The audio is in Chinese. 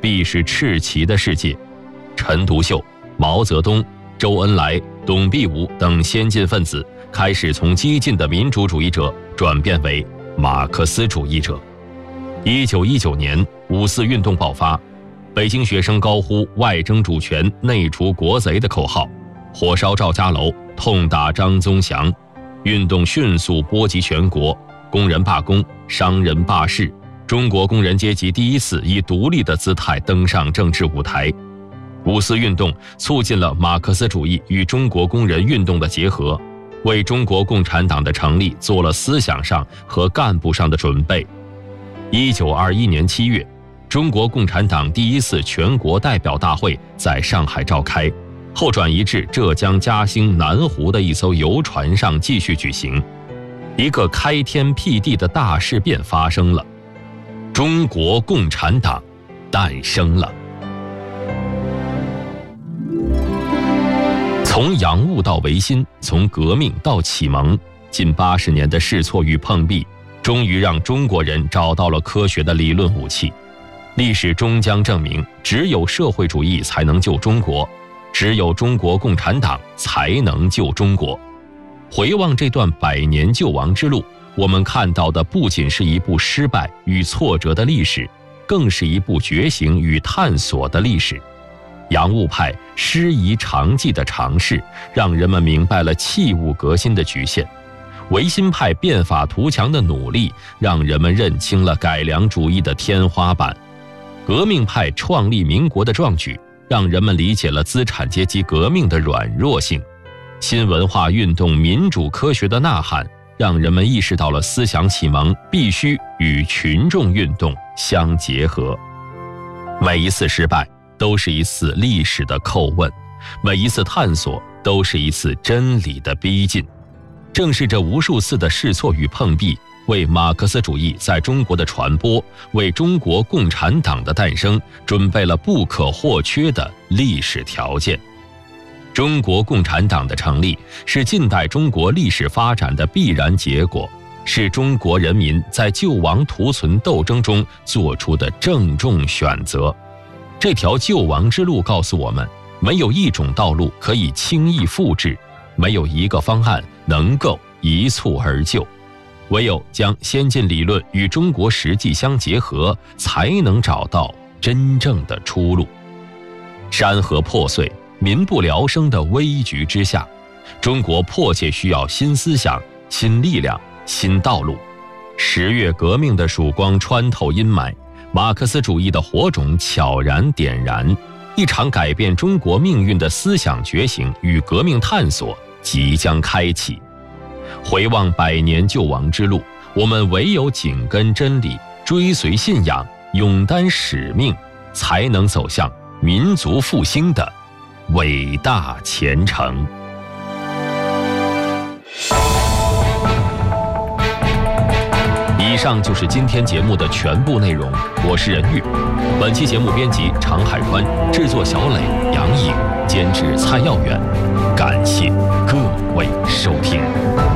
必是赤旗的世界。陈独秀、毛泽东、周恩来、董必武等先进分子开始从激进的民主主义者转变为马克思主义者。1919年五四运动爆发，北京学生高呼外争主权、内除国贼的口号，火烧赵家楼，痛打张宗祥，运动迅速波及全国，工人罢工，商人罢市，中国工人阶级第一次以独立的姿态登上政治舞台。五四运动促进了马克思主义与中国工人运动的结合，为中国共产党的成立做了思想上和干部上的准备。1921年7月，中国共产党第一次全国代表大会在上海召开，后转移至浙江嘉兴南湖的一艘游船上继续举行。一个开天辟地的大事变发生了，中国共产党诞生了。从洋务到维新，从革命到启蒙，近80年的试错与碰壁，终于让中国人找到了科学的理论武器。历史终将证明，只有社会主义才能救中国，只有中国共产党才能救中国。回望这段100年救亡之路，我们看到的不仅是一部失败与挫折的历史，更是一部觉醒与探索的历史。洋务派师夷长技的尝试，让人们明白了器物革新的局限；维新派变法图强的努力，让人们认清了改良主义的天花板；革命派创立民国的壮举，让人们理解了资产阶级革命的软弱性；新文化运动民主科学的呐喊，让人们意识到了思想启蒙必须与群众运动相结合。每一次失败都是一次历史的叩问，每一次探索都是一次真理的逼近。正是这无数次的试错与碰壁，为马克思主义在中国的传播，为中国共产党的诞生准备了不可或缺的历史条件。中国共产党的成立是近代中国历史发展的必然结果，是中国人民在救亡图存斗争中做出的郑重选择。这条救亡之路告诉我们，没有一种道路可以轻易复制，没有一个方案能够一蹴而就，唯有将先进理论与中国实际相结合，才能找到真正的出路。山河破碎，民不聊生的危局之下，中国迫切需要新思想、新力量、新道路。10月革命的曙光穿透阴霾，马克思主义的火种悄然点燃，一场改变中国命运的思想觉醒与革命探索即将开启。回望100年救亡之路，我们唯有紧跟真理，追随信仰，勇担使命，才能走向民族复兴的伟大前程。以上就是今天节目的全部内容，我是任玉。本期节目编辑常海宽，制作小磊、杨颖，监制蔡耀远。感谢各位收听。